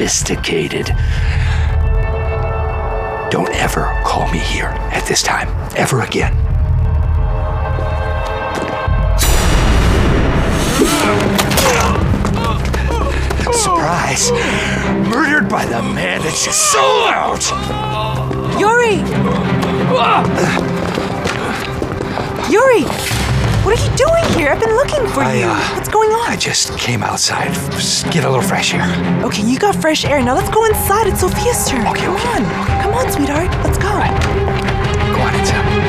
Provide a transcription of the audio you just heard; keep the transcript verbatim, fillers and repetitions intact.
sophisticated. Don't ever call me here at this time, ever again. Surprise! Murdered by the man that you sold out! Yuri! Yuri! What are you doing here? I've been looking for I, you. uh, What's going on? I just came outside, just get a little fresh air. Okay, you got fresh air. Now let's go inside. It's Sophia's turn. Okay, Come okay. on. Come on, sweetheart. Let's go. Go on inside.